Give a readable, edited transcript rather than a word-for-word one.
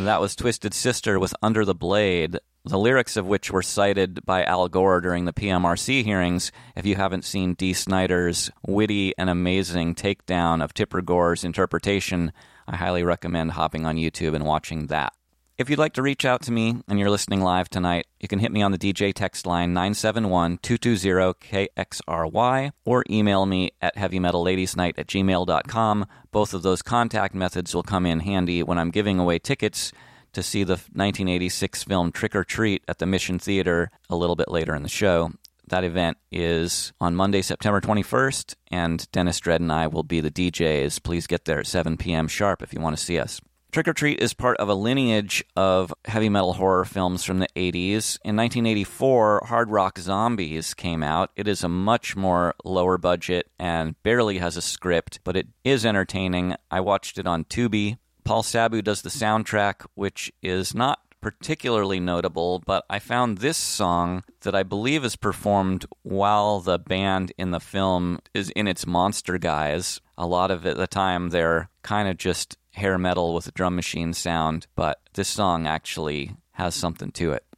That was Twisted Sister with Under the Blade, the lyrics of which were cited by Al Gore during the PMRC hearings. If you haven't seen Dee Snider's witty and amazing takedown of Tipper Gore's interpretation, I highly recommend hopping on YouTube and watching that. If you'd like to reach out to me and you're listening live tonight, you can hit me on the DJ text line 971-220-KXRY or email me at heavymetalladiesnight@gmail.com. Both of those contact methods will come in handy when I'm giving away tickets to see the 1986 film Trick or Treat at the Mission Theater a little bit later in the show. That event is on Monday, September 21st, and Dennis Dredd and I will be the DJs. Please get there at 7 p.m. sharp if you want to see us. Trick or Treat is part of a lineage of heavy metal horror films from the 80s. In 1984, Hard Rock Zombies came out. It is a much more lower budget and barely has a script, but it is entertaining. I watched it on Tubi. Paul Sabu does the soundtrack, which is not particularly notable, but I found this song that I believe is performed while the band in the film is in its monster guise. A lot of it, at the time, they're kind of just hair metal with a drum machine sound, but this song actually has something to it.